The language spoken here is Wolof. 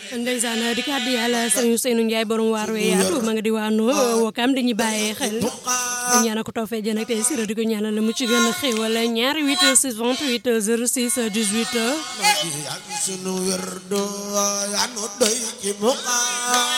ndeysaan di kàddu yàlla sëñ Ousseynou Ndiaye borom waar we yaatu ma nga di waanu Wakaam dañuy bàyyee xel di ñaanal ko tawfee jën ak tey sira di ko ñaanal mu ci gën a xéwal ñaari 8 6 28 06 18